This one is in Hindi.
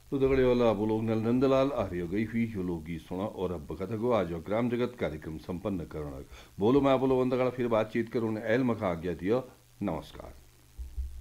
तो दगड़े वाला आप लोग नंदलाल आर्य गई हुई यो लोग गीत सुना और अब कथा को आज ग्राम जगत कार्यक्रम संपन्न करना बोलो मैं आप लोग फिर बातचीत करूँ एल मखा आज्ञा दियो। नमस्कार।